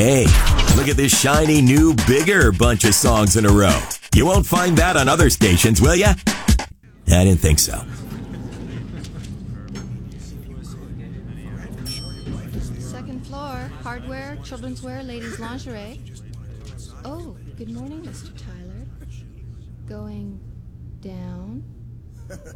Hey, look at this shiny new bigger bunch of songs in a row. You won't find that on other stations, will ya? I didn't think so. Second floor, hardware, children's wear, ladies' lingerie. Oh, good morning, Mr. Tyler. Going down.